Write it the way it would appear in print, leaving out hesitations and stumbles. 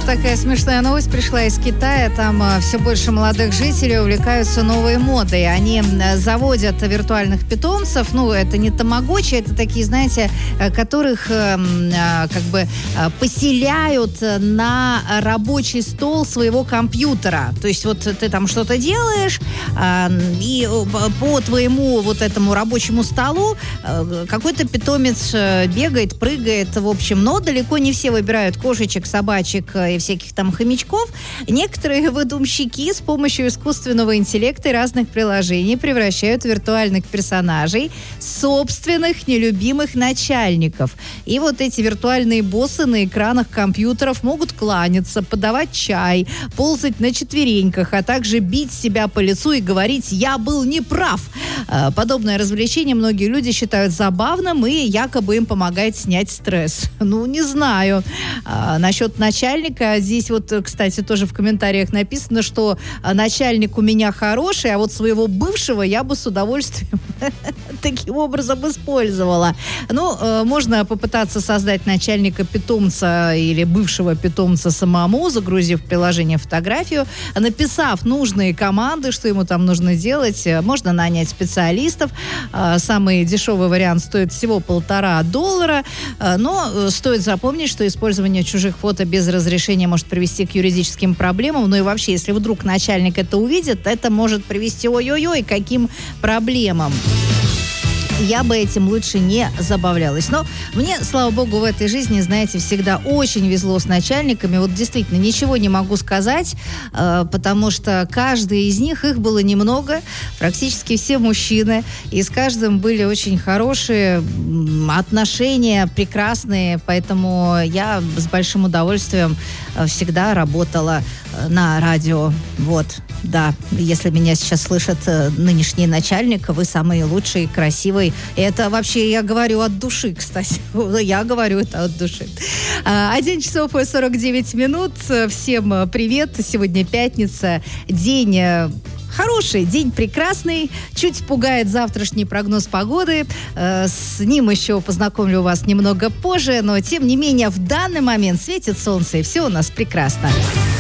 такая смешная новость пришла из Китая. Там все больше молодых жителей увлекаются новой модой. Они заводят виртуальных питомцев. Ну, это не тамагочи, это такие, знаете, которых как бы поселяют на рабочий стол своего компьютера. То есть вот ты там что-то делаешь, и по твоему вот этому рабочему столу какой-то питомец бегает, прыгает, в общем. Но далеко не все выбирают кошечек, собачек и всяких там хомячков. Некоторые выдумщики с помощью искусственного интеллекта и разных приложений превращают в виртуальных персонажей собственных нелюбимых начальников. И вот эти виртуальные боссы на экранах компьютеров могут кланяться, подавать чай, ползать на четвереньках, а также бить себя по лицу и говорить «я был неправ». Подобное развлечение многие люди считают забавным, и якобы им помогает снять стресс. Ну, не знаю. Насчет начальника, здесь вот, кстати, тоже в комментариях написано, что начальник у меня хороший, а вот своего бывшего я бы с удовольствием таким образом использовала. Ну, можно попытаться создать начальника-питомца или бывшего питомца самому, загрузив в приложение фотографию, написав нужные команды, что ему там нужно делать. Можно нанять специалистов. Самый дешевый вариант стоит всего $1,5, но стоит запомнить, что использование чужих фото без разрешения может привести к юридическим проблемам. Ну и вообще, если вдруг начальник это увидит, это может привести ой-ой-ой, к каким проблемам. Я бы этим лучше не забавлялась. Но мне, слава богу, в этой жизни, знаете, всегда очень везло с начальниками. Вот действительно, ничего не могу сказать, потому что каждый из них, их было немного, практически все мужчины, и с каждым были очень хорошие отношения, прекрасные, поэтому я с большим удовольствием всегда работала на радио. Вот, да, если меня сейчас слышит нынешний начальник, вы самый лучший, красивый. Это вообще я говорю от души, кстати. Я говорю это от души. 1 часов и 49 минут. Всем привет. Сегодня пятница. День хороший, день прекрасный. Чуть пугает завтрашний прогноз погоды. С ним еще познакомлю вас немного позже. Но, тем не менее, в данный момент светит солнце, и все у нас прекрасно.